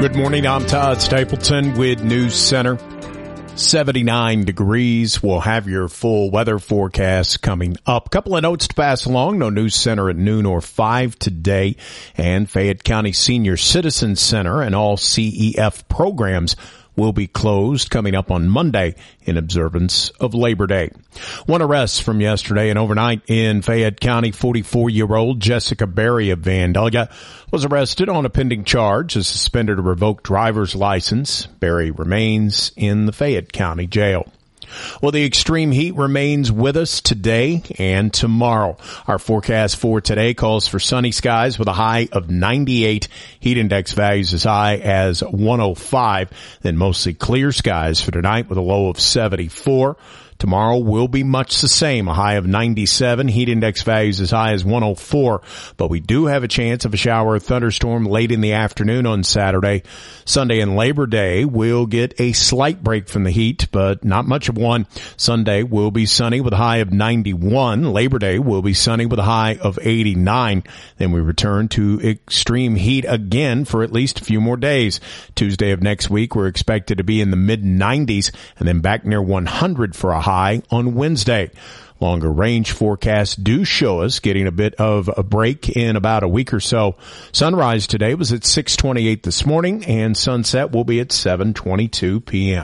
Good morning. I'm Todd Stapleton with News Center. 79 degrees. We'll have your full weather forecast coming up. Couple of notes to pass along. No News Center at noon or 5 today. And Fayette County Senior Citizen Center and all CEF programs will be closed coming up on Monday in observance of Labor Day. One arrest from yesterday and overnight in Fayette County. 44-year-old Jessica Berry of Vandalia was arrested on a pending charge of suspended or revoked driver's license. Berry remains in the Fayette County Jail. Well, the extreme heat remains with us today and tomorrow. Our forecast for today calls for sunny skies with a high of 98, heat index values as high as 105, then mostly clear skies for tonight with a low of 74. Tomorrow will be much the same, a high of 97, heat index values as high as 104, but we do have a chance of a shower or thunderstorm late in the afternoon on Saturday. Sunday and Labor Day will get a slight break from the heat, but not much of one. Sunday will be sunny with a high of 91. Labor Day will be sunny with a high of 89. Then we return to extreme heat again for at least a few more days. Tuesday of next week, we're expected to be in the mid-90s and then back near 100 for a high on Wednesday. Longer range forecasts do show us getting a bit of a break in about a week or so. Sunrise today was at 6:28 this morning, and sunset will be at 7:22 p.m.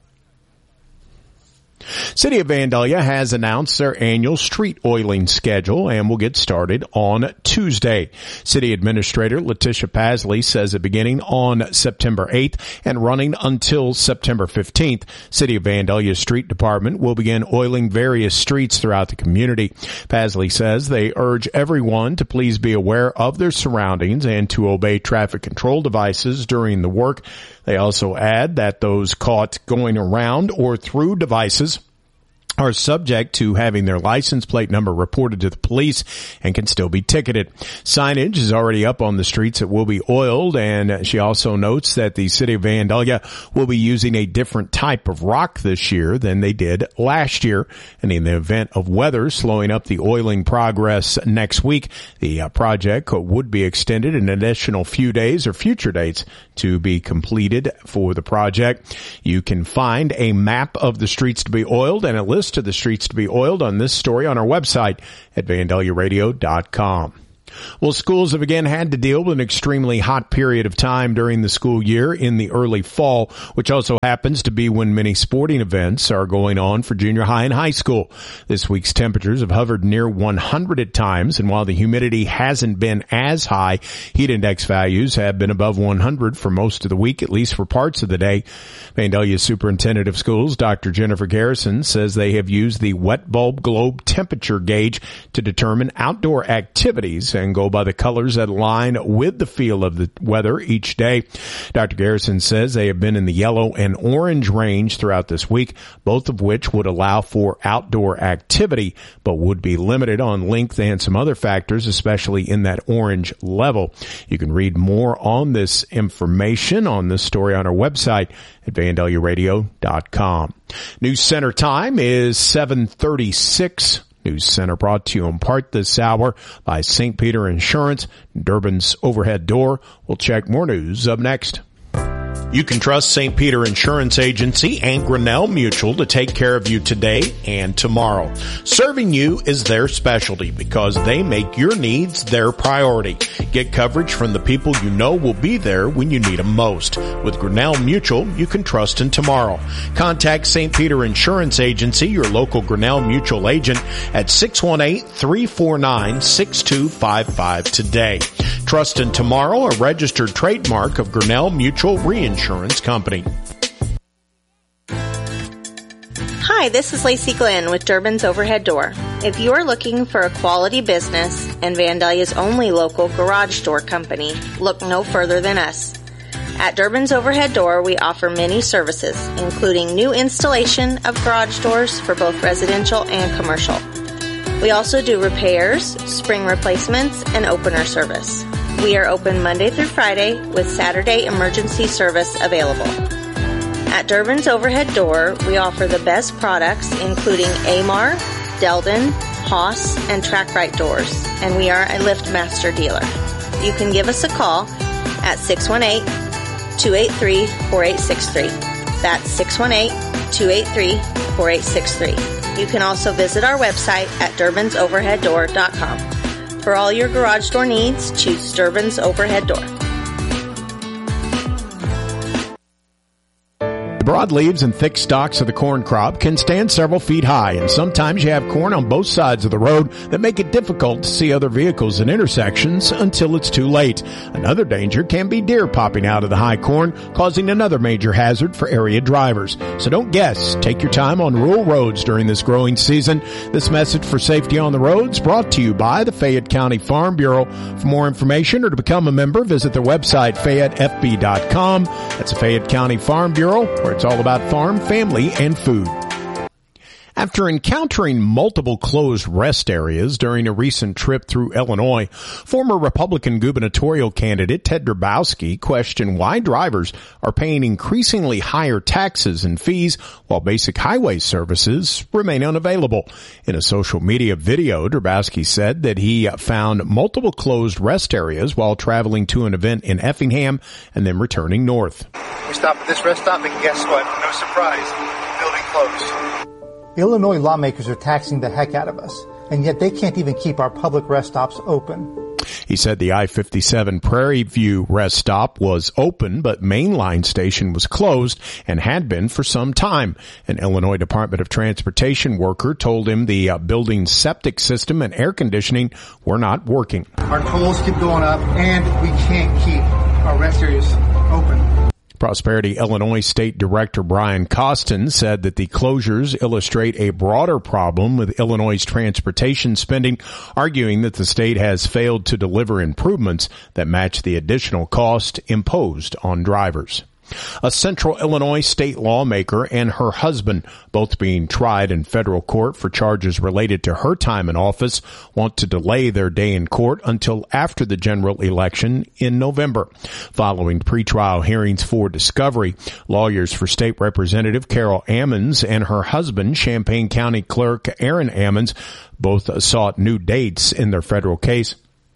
City of Vandalia has announced their annual street oiling schedule and will get started on Tuesday. City Administrator Letitia Pasley says that beginning on September 8th and running until September 15th, City of Vandalia Street Department will begin oiling various streets throughout the community. Pasley says they urge everyone to please be aware of their surroundings and to obey traffic control devices during the work. They also add that those caught going around or through devices are subject to having their license plate number reported to the police and can still be ticketed. Signage is already up on the streets that will be oiled, and she also notes that the City of Vandalia will be using a different type of rock this year than they did last year. And in the event of weather slowing up the oiling progress next week, the project would be extended an additional few days or future dates to be completed for the project. You can find a map of the streets to be oiled and a list of the streets to be oiled on this story on our website at vandaliaradio.com. Well, schools have again had to deal with an extremely hot period of time during the school year in the early fall, which also happens to be when many sporting events are going on for junior high and high school. This week's temperatures have hovered near 100 at times, and while the humidity hasn't been as high, heat index values have been above 100 for most of the week, at least for parts of the day. Vandalia Superintendent of Schools, Dr. Jennifer Garrison, says they have used the wet bulb globe temperature gauge to determine outdoor activities and go by the colors that align with the feel of the weather each day. Dr. Garrison says they have been in the yellow and orange range throughout this week, both of which would allow for outdoor activity, but would be limited on length and some other factors, especially in that orange level. You can read more on this information on this story on our website at vandaliaradio.com. News Center time is 7:36. News Center brought to you in part this hour by St. Peter Insurance, Durbin's Overhead Door. We'll check more news up next. You can trust St. Peter Insurance Agency and Grinnell Mutual to take care of you today and tomorrow. Serving you is their specialty because they make your needs their priority. Get coverage from the people you know will be there when you need them most. With Grinnell Mutual, you can trust in tomorrow. Contact St. Peter Insurance Agency, your local Grinnell Mutual agent, at 618-349-6255 today. Trust in tomorrow, a registered trademark of Grinnell Mutual Reinsurance Company. Hi, this is Lacey Glenn with Durbin's Overhead Door. If you are looking for a quality business and Vandalia's only local garage door company, look no further than us. At Durbin's Overhead Door, we offer many services, including new installation of garage doors for both residential and commercial. We also do repairs, spring replacements, and opener service. We are open Monday through Friday with Saturday emergency service available. At Durbin's Overhead Door, we offer the best products including Amar, Delden, Haas, and TrackRite doors, and we are a LiftMaster dealer. You can give us a call at 618-283-4863. That's 618-283-4863. You can also visit our website at durbansoverheaddoor.com. For all your garage door needs, choose Durbin's Overhead Door. The broadleaves and thick stalks of the corn crop can stand several feet high, and sometimes you have corn on both sides of the road that make it difficult to see other vehicles at intersections until it's too late. Another danger can be deer popping out of the high corn, causing another major hazard for area drivers. So don't guess. Take your time on rural roads during this growing season. This message for safety on the roads brought to you by the Fayette County Farm Bureau. For more information or to become a member, visit their website, FayetteFB.com. That's the Fayette County Farm Bureau, where it's all about farm, family, and food. After encountering multiple closed rest areas during a recent trip through Illinois, former Republican gubernatorial candidate Ted Drabowski questioned why drivers are paying increasingly higher taxes and fees while basic highway services remain unavailable. In a social media video, Drabowski said that he found multiple closed rest areas while traveling to an event in Effingham and then returning north. We stopped at this rest stop and guess what? No surprise, building closed. Illinois lawmakers are taxing the heck out of us, and yet they can't even keep our public rest stops open. He said the I-57 Prairie View rest stop was open, but Mainline Station was closed and had been for some time. An Illinois Department of Transportation worker told him the building's septic system and air conditioning were not working. Our tolls keep going up, and we can't keep our rest areas open. Prosperity Illinois State Director Brian Costin said that the closures illustrate a broader problem with Illinois' transportation spending, arguing that the state has failed to deliver improvements that match the additional cost imposed on drivers. A Central Illinois state lawmaker and her husband, both being tried in federal court for charges related to her time in office, want to delay their day in court until after the general election in November. Following pretrial hearings for discovery, lawyers for State Representative Carol Ammons and her husband, Champaign County Clerk Aaron Ammons, both sought new dates in their federal case.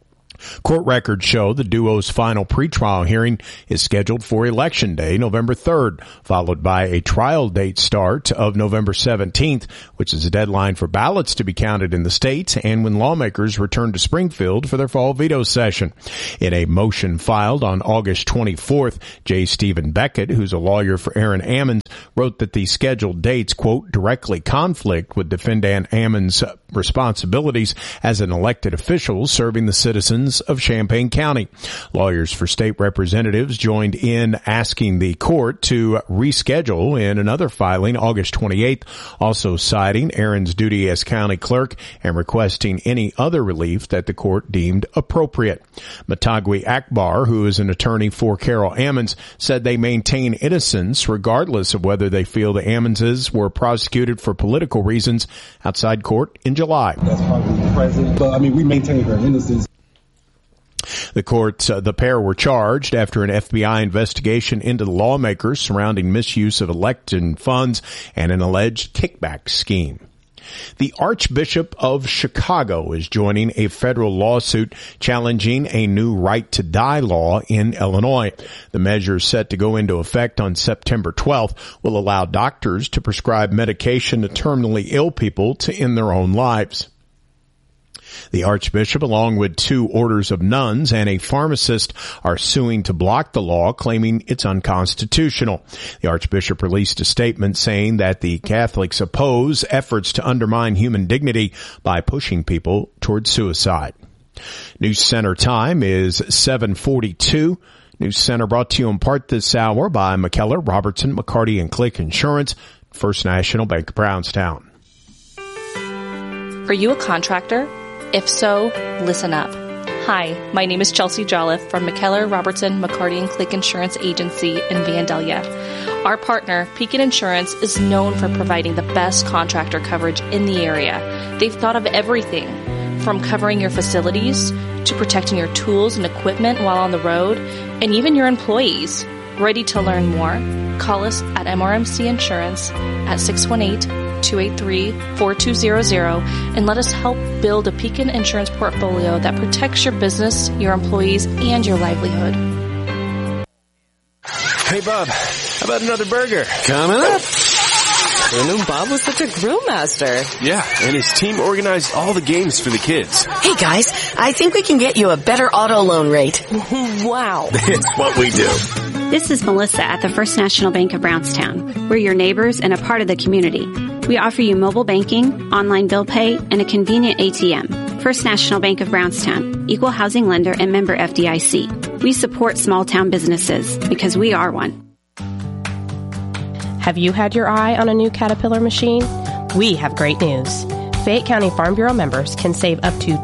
Court records show the duo's final pretrial hearing is scheduled for Election Day, November 3rd, followed by a trial date start of November 17th, which is a deadline for ballots to be counted in the state and when lawmakers return to Springfield for their fall veto session. In a motion filed on August 24th, J. Stephen Beckett, who's a lawyer for Aaron Ammons, wrote that the scheduled dates, quote, directly conflict with defendant Ammons' responsibilities as an elected official serving the citizens of Champaign County. Lawyers for state representatives joined in asking the court to reschedule in another filing August 28th, also citing Aaron's duty as county clerk and requesting any other relief that the court deemed appropriate. Matagwi Akbar, who is an attorney for Carol Ammons, said they maintain innocence regardless of whether they feel the Ammonses were prosecuted for political reasons outside court in July. That's probably present, but we maintain her innocence. The pair were charged after an FBI investigation into the lawmakers surrounding misuse of election funds and an alleged kickback scheme. The Archbishop of Chicago is joining a federal lawsuit challenging a new right to die law in Illinois. The measure, set to go into effect on September 12th, will allow doctors to prescribe medication to terminally ill people to end their own lives. The Archbishop, along with 2 orders of nuns and a pharmacist, are suing to block the law, claiming it's unconstitutional. The Archbishop released a statement saying that the Catholics oppose efforts to undermine human dignity by pushing people toward suicide. News Center time is 7:42. News Center brought to you in part this hour by McKellar, Robertson, McCarty, and Click Insurance, First National Bank of Brownstown. Are you a contractor? If so, listen up. Hi, my name is Chelsea Jolliffe from McKellar, Robertson, McCarty, and Click Insurance Agency in Vandalia. Our partner, Pekin Insurance, is known for providing the best contractor coverage in the area. They've thought of everything from covering your facilities to protecting your tools and equipment while on the road, and even your employees. Ready to learn more? Call us at MRMC Insurance at 618-283-4200 and let us help build a Pekin Insurance portfolio that protects your business, your employees, and your livelihood. Hey, Bob, how about another burger? Coming up. I knew Bob was such a grill master. Yeah, and his team organized all the games for the kids. Hey, guys, I think we can get you a better auto loan rate. Wow. It's what we do. This is Melissa at the First National Bank of Brownstown. We're your neighbors and a part of the community. We offer you mobile banking, online bill pay, and a convenient ATM. First National Bank of Brownstown, equal housing lender and member FDIC. We support small town businesses because we are one. Have you had your eye on a new Caterpillar machine? We have great news. Fayette County Farm Bureau members can save up to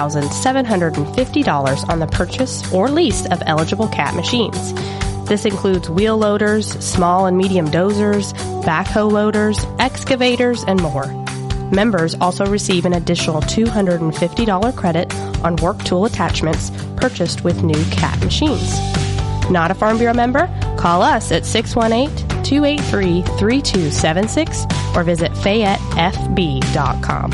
$2,750 on the purchase or lease of eligible Cat machines. This includes wheel loaders, small and medium dozers, backhoe loaders, excavators, and more. Members also receive an additional $250 credit on work tool attachments purchased with new Cat machines. Not a Farm Bureau member? Call us at 618-283-3276 or visit FayetteFB.com.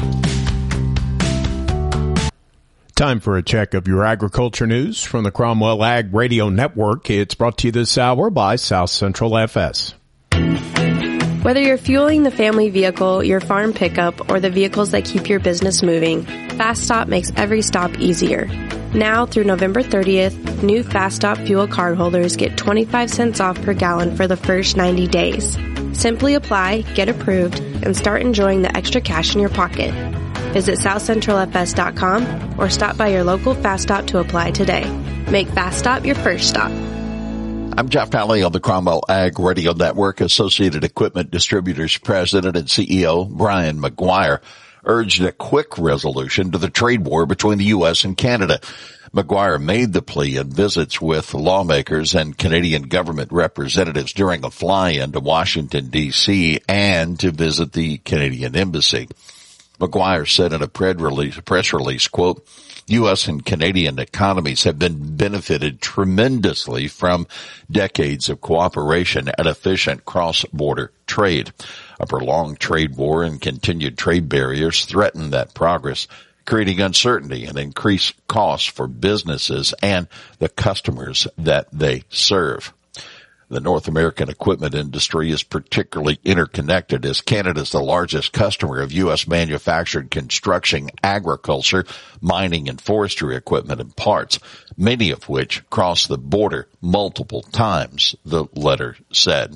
Time for a check of your agriculture news from the Cromwell Ag Radio Network. It's brought to you this hour by South Central FS. Whether you're fueling the family vehicle, your farm pickup, or the vehicles that keep your business moving, Fast Stop makes every stop easier. Now through November 30th, new Fast Stop fuel cardholders get 25 cents off per gallon for the first 90 days. Simply apply, get approved, and start enjoying the extra cash in your pocket. Visit southcentralfs.com or stop by your local Fast Stop to apply today. Make Fast Stop your first stop. I'm Jeff Alley of the Cromwell Ag Radio Network. Associated Equipment Distributors President and CEO Brian McGuire urged a quick resolution to the trade war between the U.S. and Canada. McGuire made the plea in visits with lawmakers and Canadian government representatives during a fly-in to Washington, D.C. and to visit the Canadian Embassy. McGuire said in a press release, quote, U.S. and Canadian economies have been benefited tremendously from decades of cooperation and efficient cross-border trade. A prolonged trade war and continued trade barriers threaten that progress, creating uncertainty and increased costs for businesses and the customers that they serve. The North American equipment industry is particularly interconnected as Canada is the largest customer of U.S. manufactured construction, agriculture, mining, and forestry equipment and parts, many of which cross the border multiple times, the letter said.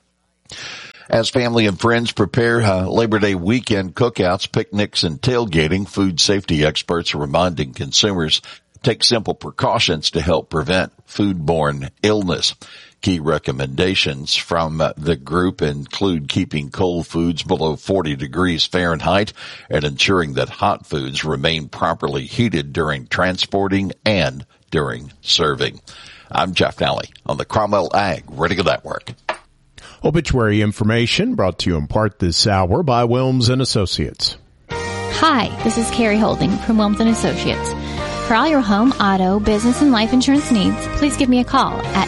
As family and friends prepare Labor Day weekend cookouts, picnics, and tailgating, food safety experts are reminding consumers take simple precautions to help prevent foodborne illness. Key recommendations from the group include keeping cold foods below 40 degrees Fahrenheit and ensuring that hot foods remain properly heated during transporting and during serving. I'm Jeff Nally on the Cromwell Ag Radio Network. Obituary information brought to you in part this hour by Wilms & Associates. Hi, this is Carrie Holding from Wilms & Associates. For all your home, auto, business, and life insurance needs, please give me a call at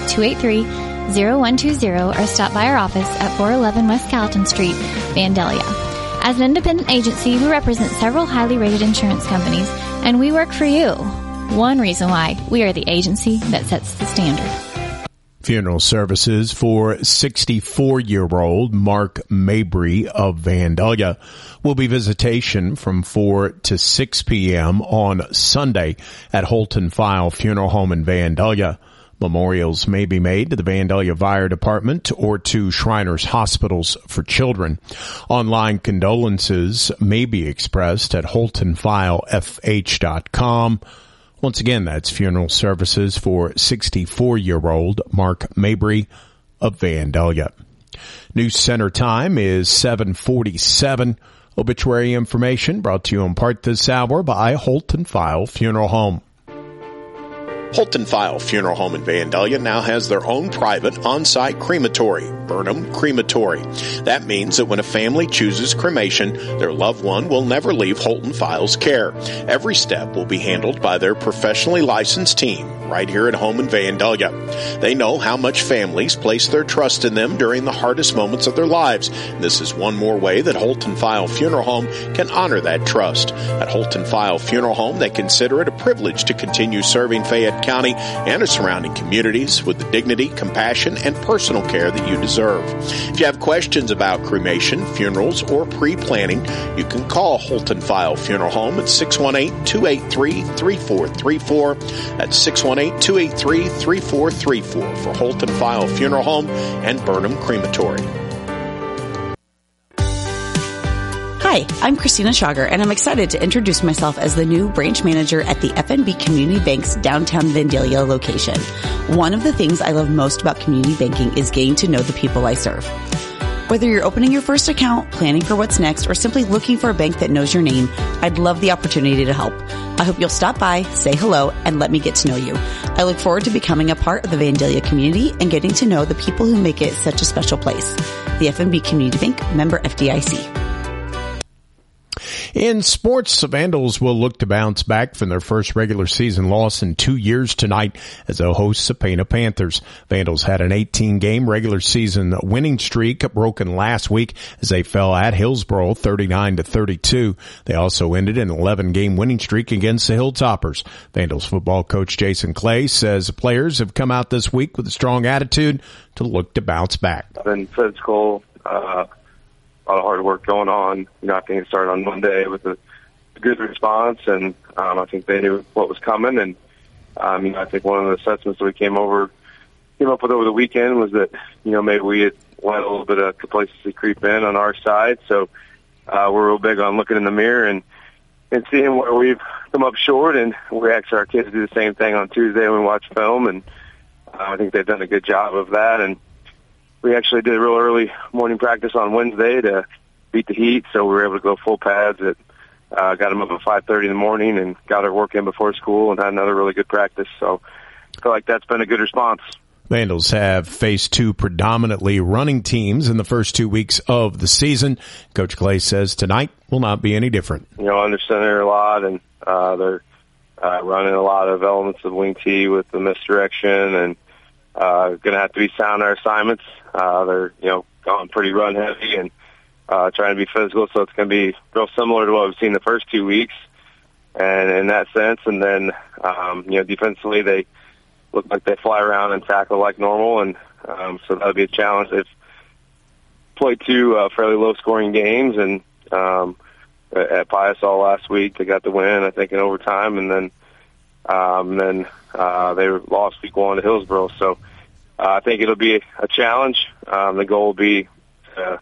283-0120 or stop by our office at 411 West Calton Street, Vandalia. As an independent agency, we represent several highly rated insurance companies, and we work for you. One reason why we are the agency that sets the standard. Funeral services for 64-year-old Mark Mabry of Vandalia will be visitation from 4 to 6 p.m. on Sunday at Holton File Funeral Home in Vandalia. Memorials may be made to the Vandalia Fire Department or to Shriners Hospitals for Children. Online condolences may be expressed at holtonfilefh.com. Once again, that's funeral services for 64-year-old Mark Mabry of Vandalia. News Center time is 7:47. Obituary information brought to you in part this hour by Holton File Funeral Home. Holton File Funeral Home in Vandalia now has their own private on-site crematory, Burnham Crematory. That means that when a family chooses cremation, their loved one will never leave Holton File's care. Every step will be handled by their professionally licensed team right here at home in Vandalia. They know how much families place their trust in them during the hardest moments of their lives. This is one more way that Holton File Funeral Home can honor that trust. At Holton File Funeral Home, they consider it a privilege to continue serving Fayette County and the surrounding communities with the dignity, compassion, and personal care that you deserve. If you have questions about cremation, funerals, or pre-planning, you can call Holton File Funeral Home at 618-283-3434. That's 618-283-3434 for Holton File Funeral Home and Burnham Crematory. Hi, I'm Christina Schauger, and I'm excited to introduce myself as the new branch manager at the FNB Community Bank's downtown Vandalia location. One of the things I love most about community banking is getting to know the people I serve. Whether you're opening your first account, planning for what's next, or simply looking for a bank that knows your name, I'd love the opportunity to help. I hope you'll stop by, say hello, and let me get to know you. I look forward to becoming a part of the Vandalia community and getting to know the people who make it such a special place. The FNB Community Bank, member FDIC. In sports, the Vandals will look to bounce back from their first regular season loss in 2 years tonight as they'll host Sapana Panthers. Vandals had an 18-game regular season winning streak broken last week as they fell at Hillsboro 39-32. They also ended an 11-game winning streak against the Hilltoppers. Vandals football coach Jason Clay says the players have come out this week with a strong attitude to look to bounce back. I've been physical, a lot of hard work going on. I think it started on Monday with a good response, and I think they knew what was coming. And I think one of the assessments that we came up with over the weekend was that maybe we had let a little bit of complacency creep in on our side. So we're real big on looking in the mirror and seeing where we've come up short. And we asked our kids to do the same thing on Tuesday when we watch film, and I think they've done a good job of that. And we actually did a real early morning practice on Wednesday to beat the heat, so we were able to go full pads. Got them up at 5:30 in the morning and got our work in before school and had another really good practice. So I feel like that's been a good response. Vandals have faced two predominantly running teams in the first 2 weeks of the season. Coach Clay says tonight will not be any different. Under center a lot, and they're running a lot of elements of wing T with the misdirection, and going to have to be sound in our assignments. They're, going pretty run heavy and trying to be physical, so it's going to be real similar to what we've seen the first 2 weeks, and in that sense. And then, defensively, they look like they fly around and tackle like normal, and so that'll be a challenge. They've played two fairly low-scoring games, and at Pius all last week, they got the win, I think, in overtime, and then they lost week 1 to Hillsboro. So I think it'll be a challenge. The goal will be to